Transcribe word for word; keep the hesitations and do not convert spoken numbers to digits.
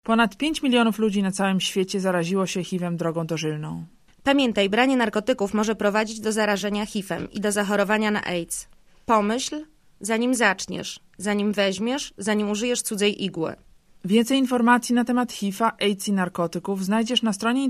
Ponad pięć milionów ludzi na całym świecie zaraziło się H I V-em drogą dożylną. Pamiętaj, branie narkotyków może prowadzić do zarażenia H I V-em i do zachorowania na AIDS. Pomyśl, zanim zaczniesz, zanim weźmiesz, zanim użyjesz cudzej igły. Więcej informacji na temat H I V-a, AIDS i narkotyków znajdziesz na stronie